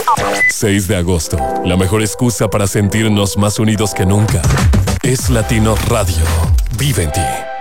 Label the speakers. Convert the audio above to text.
Speaker 1: 6 de agosto, la mejor excusa para sentirnos más unidos que nunca. Es Latino Radio. Vive en ti.